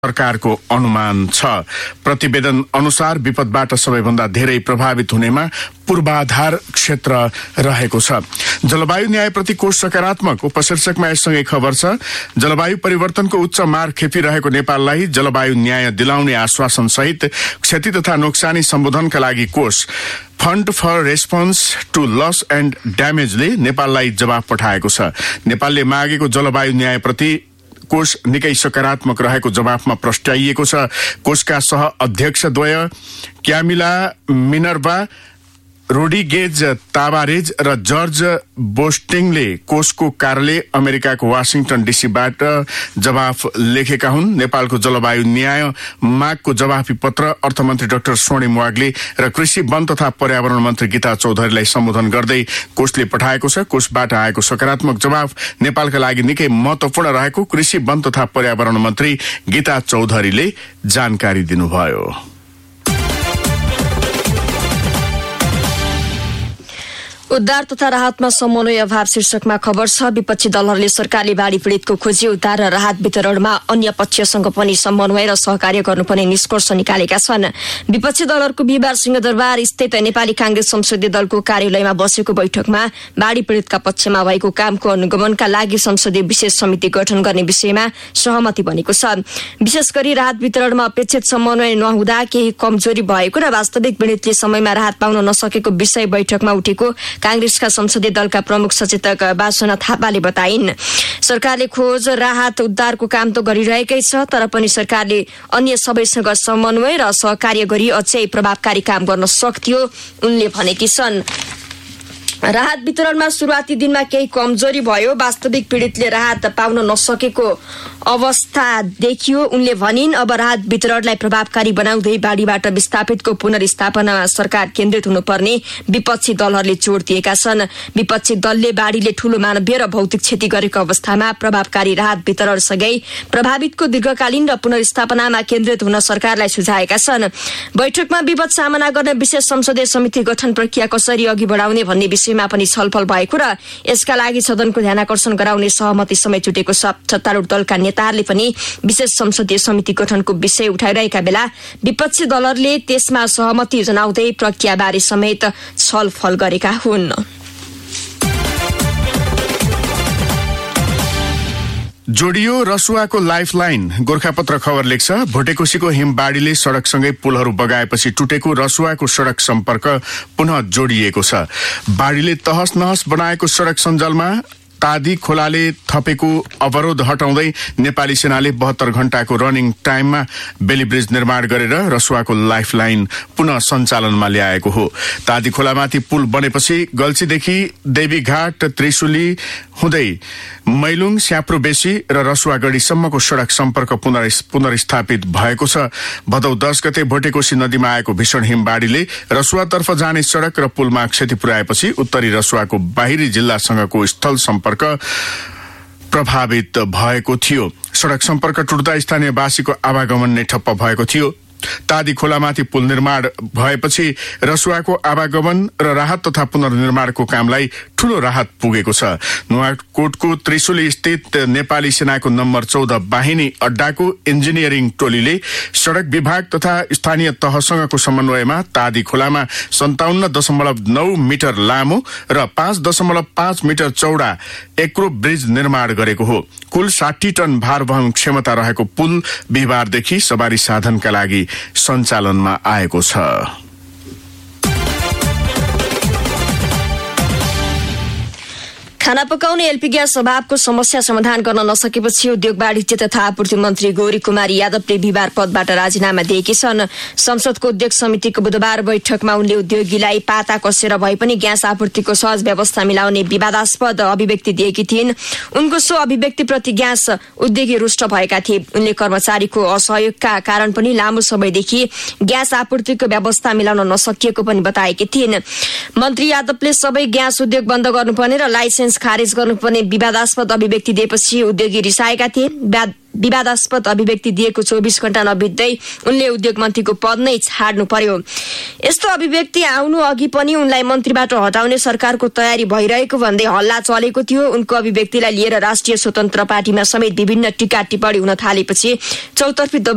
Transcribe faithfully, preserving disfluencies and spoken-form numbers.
सरकारको अनुमान छ। प्रतिवेदन अनुसार विपदबाट सबैभन्दा धेरै प्रभावित हुनेमा पूर्वाधार क्षेत्र रहेको छ। जलवायु न्यायप्रति कोष सकारात्मक उपशीर्षकमा यससँगै खबर छ। जलवायु परिवर्तनको उच्च मार खेपिरहेको नेपाललाई जलवायु न्याय दिलाउने आश्वासन सहित क्षति तथा नोक्सानी सम्बोधनका लागि कोष fund for response to loss and ड्यामेजले नेपाललाई जवाफ पठाएको छ। नेपालले मागेको जलवायु न्यायप्रति कोष निकै सकारात्मक रहेको जवाफमा प्रस्ट्याइएको छ। कोषका सह अध्यक्षद्वय क्यामिला मिनर्भा रोड्रिगेज ताबारेज र जर्ज बोस्टिङले कोषको कार्यालय अमेरिकाको वाशिङटन डीसीबाट जवाफ लेखेका हुन्। नेपालको जलवायु न्याय मागको जवाफी पत्र अर्थमन्त्री डाक्टर स्वर्णिम वाग्ले र कृषि वन तथा पर्यावरण मन्त्री गीता चौधरीलाई सम्बोधन गर्दै कोषले पठाएको छ। कोषबाट आएको सकारात्मक जवाफ नेपालका लागि निकै महत्वपूर्ण रहेको कृषि वन तथा पर्यावरण मन्त्री गीता चौधरीले जानकारी दिनुभयो। उद्धार तथा राहतमा समन्वय अभाव शीर्षकमा खबर छ। विपक्षी दलहरूले सरकारले बाढी पीड़ितको खोजी उद्धार र राहत वितरणमा अन्य पक्षसँग पनि समन्वय र सहकार्य गर्नुपर्ने निष्कर्ष निकालेका छन्। विपक्षी दलहरूको बिहिबार सिंहदरबार स्थित नेपाली कांग्रेस संसदीय दलको कार्यालयमा बसेको बैठकमा बाढी पीड़ितका पक्षमा भएको कामको अनुगमनका लागि संसदीय विशेष समिति गठन गर्ने विषयमा सहमति बनेको छ। विशेष गरी राहत वितरणमा अपेक्षित समन्वय नहुँदा केही कमजोरी भएको र वास्तविक पीड़ितले समयमा राहत पाउन नसकेको विषय बैठकमा उठेको कांग्रेसका संसदीय दलका प्रमुख सचेतक वासना थापाले बताइन्। सरकारले खोज राहत उद्धारको काम त गरिरहेकै छ, तर पनि सरकारले अन्य सबैसँग समन्वय र सहकार्य गरी अझै प्रभावकारी काम गर्न सक्थ्यो उनले भनेकी छन्। राहत वितरणमा सुरुवाती दिनमा केही कमजोरी भयो। वास्तविक पीड़ितले राहत पाउन नसकेको अवस्था देखियो उनले भनिन्। अब राहत वितरणलाई प्रभावकारी बनाउँदै बाढीबाट विस्थापितको पुनर्स्थापनामा सरकार केन्द्रित हुनुपर्ने विपक्षी दलहरूले जोड़ दिएका छन्। विपक्षी दलले बाढीले ठूलो मानवीय र भौतिक क्षति गरेको अवस्थामा प्रभावकारी राहत वितरणसँगै प्रभावितको दीर्घकालीन र पुनर्स्थापनामा केन्द्रित हुन सरकारलाई सुझाएका छन्। बैठकमा विपद सामना गर्ने विशेष संसदीय समिति गठन प्रक्रिया कसरी अघि बढाउने भन्ने विषयमा पनि छलफल भएको र यसका लागि सदनको ध्यानाकर्षण गराउने सहमति समेत जुटेको छ। सत्तारूढ दलका नेताहरूले पनि विशेष संसदीय समिति गठनको विषय उठाइरहेका बेला विपक्षी दलहरूले त्यसमा सहमति जनाउँदै प्रक्रियाबारे समेत छलफल गरेका हुन्। जोडियो रसुवाको लाइफलाइन। गोरखापत्र खबर लेख्छ, भोटेकोशीको हिमबाढीले सड़कसँगै पुलहरू बगाएपछि टुटेको रसुवाको सड़क सम्पर्क पुनः जोडिएको छ। बाढीले तहस नहस बनाएको सड़क सञ्जालमा तादी खोलाले थपेको अवरोध हटाउँदै नेपाली सेनाले बहत्तर घण्टाको रनिङ टाइममा बेली ब्रिज निर्माण गरेर रसुवाको लाइफलाइन पुनः सञ्चालनमा ल्याएको हो। तादी खोलामाथि पुल बनेपछि गल्छीदेखि देवीघाट त्रिशुली हुँदै मैलुङ स्याप्रोबेसी र रसुवागढीसम्मको सड़क सम्पर्क पुनर्स्थापित भएको छ। भदौ दस गते भोटेकोशी नदीमा आएको भीषण हिमबाढीले रसुवातर्फ जाने सड़क र पुलमा क्षति पुर्याएपछि उत्तरी रसुवाको बाहिरी जिल्लासँगको स्थल सम्पर्क प्रभावित भएको थियो। सड़क सम्पर्क टुट्दा स्थानीयवासीको आवागमन नै ठप्प भएको थियो। तादी खोलामाथि पुल निर्माण भएपछि रसुवाको आवागमन र राहत तथा पुनर्निर्माणको कामलाई ठूलो राहत पुगेको छ। नुवाकोटको त्रिशुली स्थित नेपाली सेनाको नम्बर चौध बाहिनी अड्डाको इन्जिनियरिङ टोलीले सड़क विभाग तथा स्थानीय तहसँगको समन्वयमा तादी खोलामा सन्ताउन्न दशमलव नौ मिटर लामो र पाँच दशमलव पाँच मिटर चौडा एक्रो ब्रिज निर्माण गरेको हो। कुल साठी टन भार वहन क्षमता रहेको पुल बिहिबारदेखि सवारी साधनका लागि सञ्चालनमा आएको छ। खाना पकाउने एलपी ग्यास अभावको समस्या समाधान गर्न नसकेपछि उद्योग वाणिज्य तथा आपूर्ति मन्त्री गौरी कुमारी यादवले बिहिबार पदबाट राजीनामा दिएकी छन्। संसदको उद्योग समितिको बुधबार बैठकमा उनले उद्योगीलाई पाता कसेर भए पनि ग्यास आपूर्तिको सहज व्यवस्था मिलाउने विवादास्पद अभिव्यक्ति दिएकी थिइन्। उनको सो अभिव्यक्तिप्रति ग्यास उद्योगी रुष्ट भएका थिए। उनले कर्मचारीको असहयोगका कारण पनि लामो समयदेखि ग्यास आपूर्तिको व्यवस्था मिलाउन नसकिएको पनि बताएकी थिइन्। मन्त्री यादवले सबै ग्यास उद्योग बन्द गर्नुपर्ने र लाइसेन्स खारेज गर्नुपर्ने विवादास्पद अभिव्यक्ति दिएपछि उद्योगी रिसाएका थिए। विवादास्पद अभिव्यक्ति दिएको चौबीस घण्टा नबित्दै उनले उद्योग मन्त्रीको पद नै छाड्नु पर्यो। यस्तो अभिव्यक्ति आउनु अघि पनि उनलाई मन्त्रीबाट हटाउने सरकारको तयारी भइरहेको भन्दै हल्ला चलेको थियो। उनको अभिव्यक्तिलाई लिएर राष्ट्रिय स्वतन्त्र पार्टीमा समेत विभिन्न टीका टिप्पणी हुन थालेपछि चौतर्फी